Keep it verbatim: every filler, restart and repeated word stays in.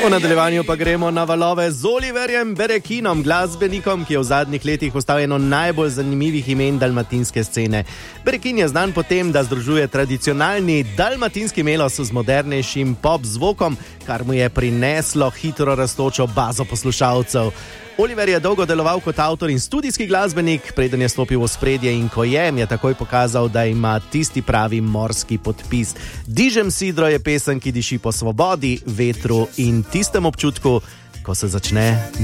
V nadaljevanju pa gremo na valove z Oliverjem Berekinom, glasbenikom, ki je v zadnjih letih postal eno najbolj zanimivih imen dalmatinske scene. Berekin je znan po tem, da združuje tradicionalni dalmatinski melos z modernejšim pop zvokom, kar mu je prineslo hitro rastočo bazo poslušalcev. Oliver je dolgo deloval kot avtor in studijski glasbenik, preden je stopil v ospredje in ko je, je takoj pokazal, da ima tisti pravi morski podpis. Dižem sidro je pesem, ki diši po svobodi, vetru in tistem občutku, ko se začne